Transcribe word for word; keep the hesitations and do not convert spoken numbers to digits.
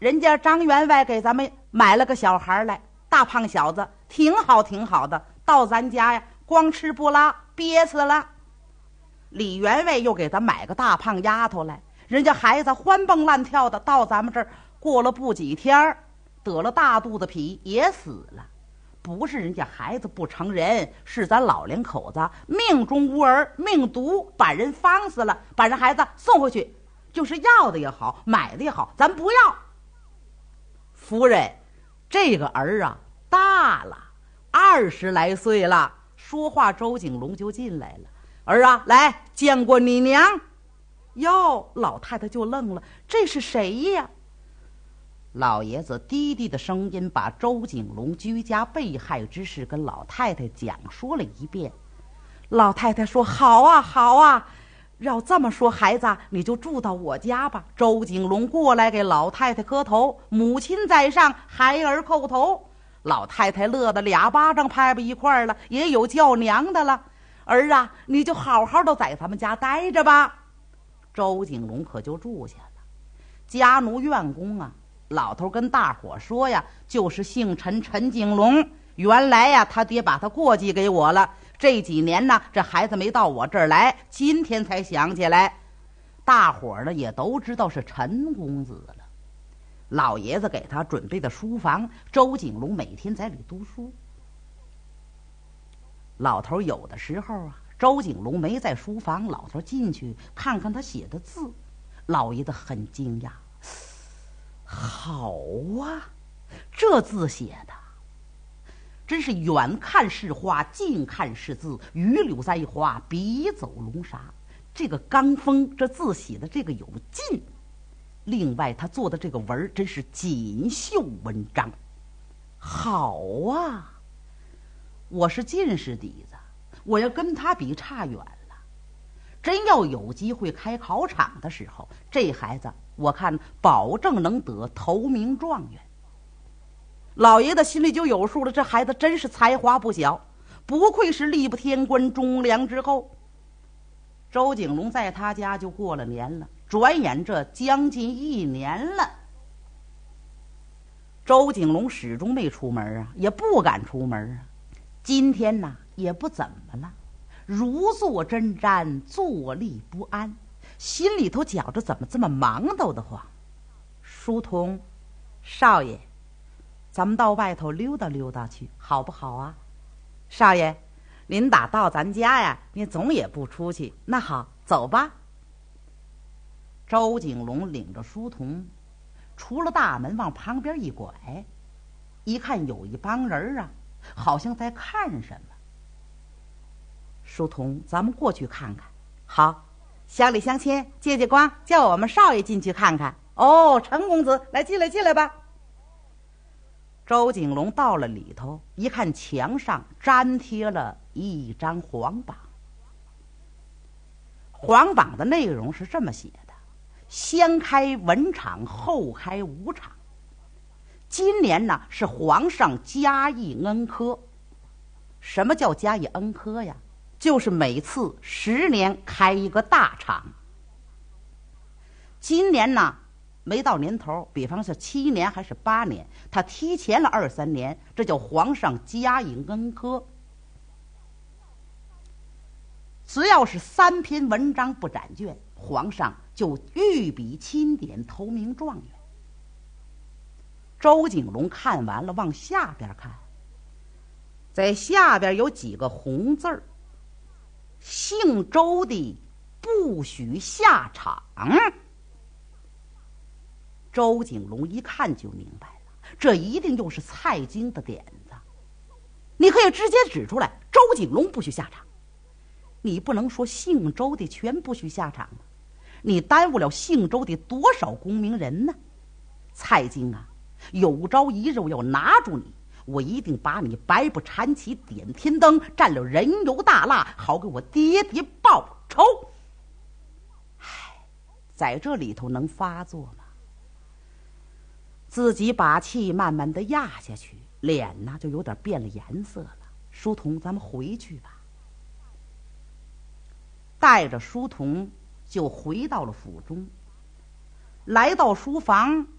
人家张员外给咱们买了个小孩来，大胖小子，挺好挺好的，到咱家呀光吃不拉，憋死了。李员外又给咱买个大胖丫头来，人家孩子欢蹦乱跳的，到咱们这儿过了不几天，得了大肚子皮也死了。不是人家孩子不成人，是咱老两口子命中无儿，命毒，把人放死了，把人孩子送回去，就是要的也好，买的也好，咱不要。夫人，这个儿啊大了，二十来岁了。说话周景龙就进来了，儿啊，来见过你娘。哟，老太太就愣了，这是谁呀？老爷子低低的声音把周景龙居家被害之事跟老太太讲说了一遍。老太太说：好啊好啊，要这么说，孩子你就住到我家吧。周景龙过来给老太太磕头，母亲在上，孩儿叩头。老太太乐得俩巴掌拍不一块儿了，也有叫娘的了。儿啊，你就好好的在咱们家待着吧。周景龙可就住下了。家奴院工啊，老头跟大伙说呀，就是姓陈，陈景龙。原来呀，他爹把他过继给我了。这几年呢，这孩子没到我这儿来，今天才想起来。大伙儿呢也都知道是陈公子了。老爷子给他准备的书房，周景龙每天在里读书。老头有的时候啊，周景龙没在书房，老头进去看看他写的字，老爷子很惊讶。好啊，这字写的真是远看是花，近看是字，榆柳栽花，笔走龙沙。这个刚锋，这字写的这个有劲。另外他做的这个文真是锦绣文章。好啊，我是进士底子，我要跟他比差远了。真要有机会开考场的时候，这孩子我看保证能得头名状元。老爷子心里就有数了，这孩子真是才华不小，不愧是力不天官忠良之后。周景龙在他家就过了年了，转眼这将近一年了。周景龙始终没出门啊，也不敢出门啊。今天呢也不怎么了，如坐针毡，坐立不安，心里头觉着怎么这么忙叨得慌。书童，少爷，咱们到外头溜达溜达去，好不好啊？少爷，您打到咱家呀，您总也不出去。那好，走吧。周景龙领着书童出了大门，往旁边一拐，一看有一帮人啊，好像在看什么。书童，咱们过去看看。好，乡里乡亲借借光，叫我们少爷进去看看。哦，陈公子，来进来进来吧。周景龙到了里头，一看墙上粘贴了一张黄榜。黄榜的内容是这么写的：先开文场，后开武场。今年呢是皇上加议恩科。什么叫加议恩科呀？就是每次十年开一个大场。今年呢没到年头，比方是七年还是八年，他提前了二三年，这叫皇上加议恩科。只要是三篇文章不展卷，皇上就御笔钦点头名状元。周景龙看完了，往下边看，在下边有几个红字儿：姓周的不许下场。周景龙一看就明白了，这一定又是蔡京的点子。你可以直接指出来，周景龙不许下场。你不能说姓周的全不许下场吗？你耽误了姓周的多少功名人呢？蔡京啊，有朝一日我要拿住你，我一定把你白不缠旗点天灯，蘸了人油大蜡，好给我爹爹报仇。唉，在这里头能发作吗？自己把气慢慢的压下去，脸呢就有点变了颜色了。书童，咱们回去吧。带着书童就回到了府中，来到书房，